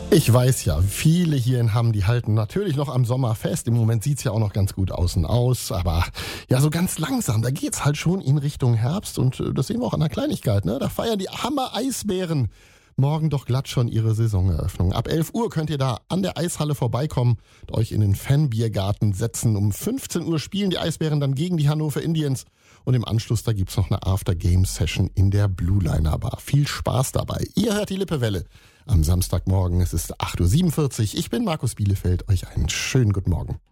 Ich weiß ja, viele hier in Hamm, die halten natürlich noch am Sommer fest. Im Moment sieht's ja auch noch ganz gut außen aus. Aber ja, so ganz langsam, da geht's halt schon in Richtung Herbst. Und das sehen wir auch an der Kleinigkeit, ne? Da feiern die Hammer Eisbären morgen doch glatt schon ihre Saisoneröffnung. Ab 11 Uhr könnt ihr da an der Eishalle vorbeikommen und euch in den Fanbiergarten setzen. Um 15 Uhr spielen die Eisbären dann gegen die Hannover Indians. Und im Anschluss, da gibt's noch eine After-Game-Session in der Blue Liner Bar. Viel Spaß dabei. Ihr hört die Lippewelle am Samstagmorgen. Es ist 8.47 Uhr. Ich bin Markus Bielefeld. Euch einen schönen guten Morgen.